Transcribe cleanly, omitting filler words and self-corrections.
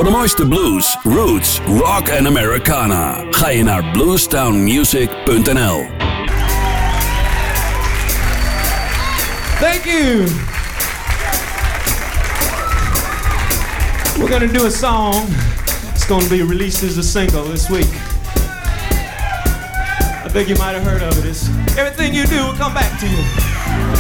Voor de mooiste blues, roots, rock en Americana ga je naar bluestownmusic.nl. Thank you. We're gonna do a song. It's gonna be released as a single this week. I think you might have heard of it. It's everything you do will come back to you.